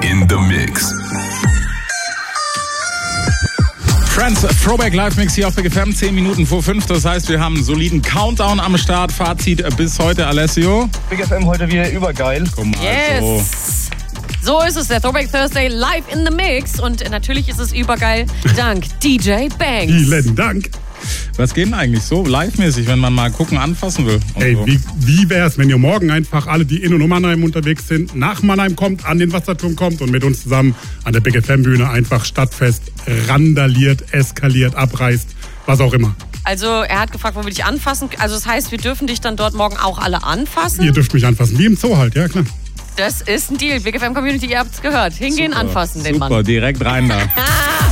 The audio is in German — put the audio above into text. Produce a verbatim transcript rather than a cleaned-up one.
in the Mix. Friends, Throwback Live Mix hier auf Big F M, zehn Minuten vor fünf. Das heißt, wir haben einen soliden Countdown am Start. Fazit bis heute, Alessio. Big F M heute wieder übergeil. Guck mal, Yes! So ist es, der Throwback Thursday live in the Mix. Und natürlich ist es übergeil, dank D J Banks. Vielen Dank. Was geht denn eigentlich so live-mäßig, wenn man mal gucken, anfassen will? Ey, so. wie, wie wär's, wenn ihr morgen einfach alle, die in und um Mannheim unterwegs sind, nach Mannheim kommt, an den Wasserturm kommt und mit uns zusammen an der Big F M-Bühne einfach Stadtfest randaliert, eskaliert, abreißt, was auch immer. Also er hat gefragt, wo wir dich anfassen. Also das heißt, wir dürfen dich dann dort morgen auch alle anfassen? Ihr dürft mich anfassen, wie im Zoo halt, ja klar. Das ist ein Deal. Big F M Community, ihr habt's gehört. Hingehen, Super, anfassen den super, Mann. direkt rein da.